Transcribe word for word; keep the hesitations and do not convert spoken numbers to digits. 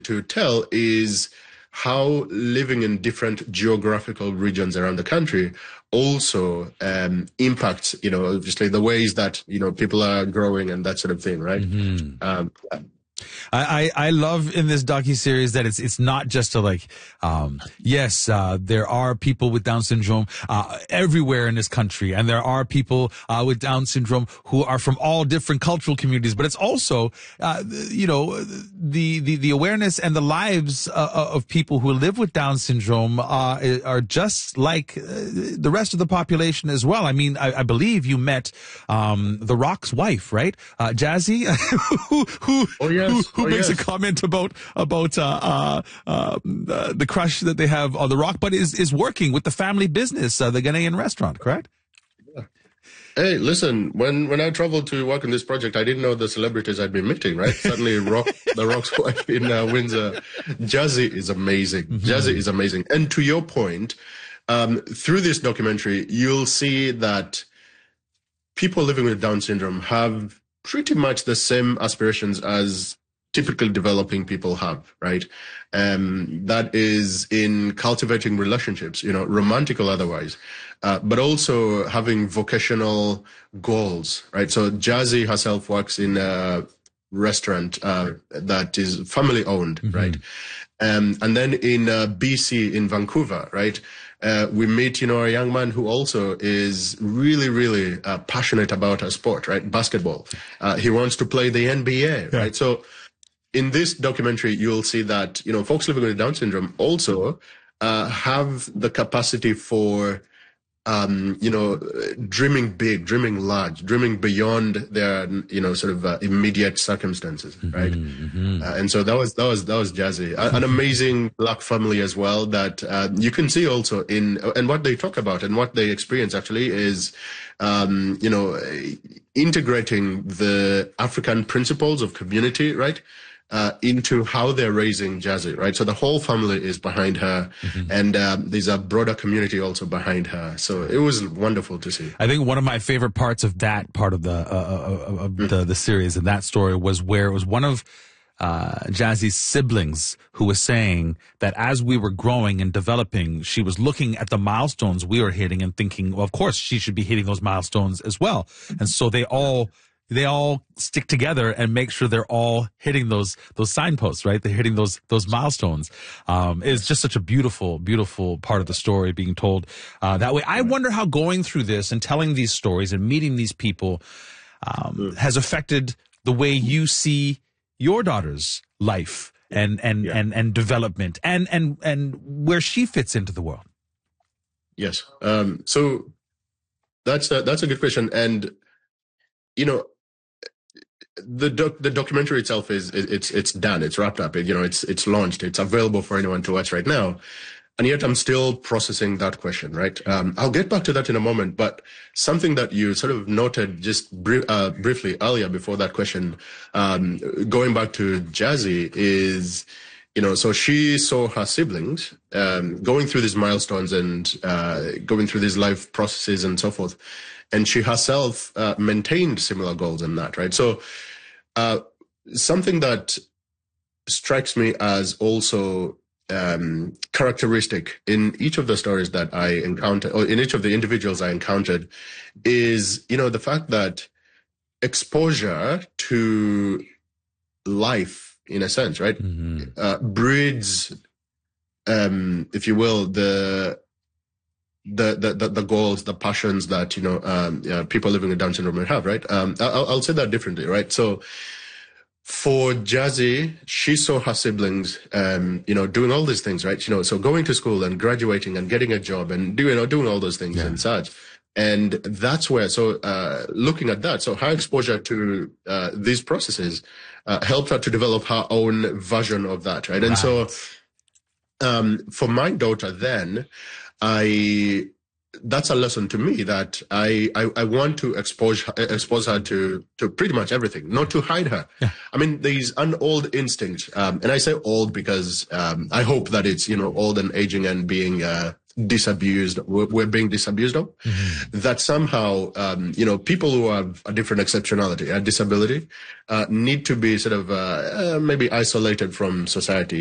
to tell is how living in different geographical regions around the country also um, impacts, you know, obviously the ways that, you know, people are growing and that sort of thing, right? Mm-hmm. Um, I, I, I love in this docuseries that it's it's not just to like, um, yes, uh, there are people with Down syndrome uh, everywhere in this country, and there are people uh, with Down syndrome who are from all different cultural communities. But it's also, uh, you know, the, the, the awareness and the lives uh, of people who live with Down syndrome uh, are just like uh, the rest of the population as well. I mean, I, I believe you met um, The Rock's wife, right, uh, Jazzy, who who. oh yeah. Who, who oh, makes yes. a comment about about uh, uh, uh, the crush that they have on The Rock, but is is working with the family business, uh, the Ghanaian restaurant, correct? Yeah. Hey, listen, when when I traveled to work on this project, I didn't know the celebrities I'd be meeting, right? Suddenly, Rock, The Rock's wife in uh, Windsor. Jazzy is amazing. Mm-hmm. Jazzy is amazing. And to your point, um, through this documentary, you'll see that people living with Down syndrome have pretty much the same aspirations as typically developing people have, right? Um, that is in cultivating relationships, you know, romantic or otherwise, uh, but also having vocational goals, right? So Jazzy herself works in a restaurant uh, that is family owned, mm-hmm. right? Um, and then in uh, B C, in Vancouver, right? Uh, we meet, you know, a young man who also is really, really uh, passionate about a sport, right? Basketball. Uh, he wants to play the N B A, yeah. right? So in this documentary, you'll see that, you know, folks living with Down syndrome also uh, have the capacity for, um, you know, dreaming big, dreaming large, dreaming beyond their, you know, sort of uh, immediate circumstances, right? Mm-hmm. Uh, and so that was, that was, that was Jazzy. Mm-hmm. An amazing Black family as well that uh, you can see also in, and what they talk about and what they experience actually is, um, you know, integrating the African principles of community, right? Uh, into how they're raising Jazzy, right? So the whole family is behind her, mm-hmm. and um, there's a broader community also behind her. So it was wonderful to see. I think one of my favorite parts of that part of the uh, of the, the series and that story was where it was one of uh, Jazzy's siblings who was saying that as we were growing and developing, she was looking at the milestones we were hitting and thinking, well, of course, she should be hitting those milestones as well. And so they all. They all stick together and make sure they're all hitting those those signposts, right? They're hitting those those milestones. Um, it's just such a beautiful, beautiful part of the story being told uh, that way. I wonder how going through this and telling these stories and meeting these people um, has affected the way you see your daughter's life and and yeah. and and development and and and where she fits into the world. Yes. Um, so that's a, that's a good question, and you know. The doc, the documentary itself is it's it's done, it's wrapped up, it, you know, it's it's launched, it's available for anyone to watch right now, and yet I'm still processing that question, right? Um, I'll get back to that in a moment, but something that you sort of noted just br- uh, briefly earlier before that question, um, going back to Jazzy is, you know, so she saw her siblings um, going through these milestones and uh, going through these life processes and so forth. And she herself uh, maintained similar goals in that, right? So uh, something that strikes me as also um, characteristic in each of the stories that I encountered, or in each of the individuals I encountered, is, you know, the fact that exposure to life, in a sense, right, mm-hmm. uh, breeds, um, if you will, the The, the the goals, the passions that, you know, um, uh, people living with Down syndrome may have, right? Um, I'll, I'll say that differently, right? So for Jazzy, she saw her siblings, um, you know, doing all these things, right? You know, so going to school and graduating and getting a job and doing, you know, doing all those things yeah. and such. And that's where, so uh, looking at that, so her exposure to uh, these processes uh, helped her to develop her own version of that, right? right. And so um, for my daughter then, I, that's a lesson to me that I, I, I want to expose, expose her to, to pretty much everything, not to hide her. Yeah. I mean, there's an old instinct. Um, and I say old because, um, I hope that it's, you know, old and aging and being, uh, disabused, we're, we're being disabused of, mm-hmm. that somehow, um, you know, people who have a different exceptionality, a disability, uh, need to be sort of uh, uh, maybe isolated from society.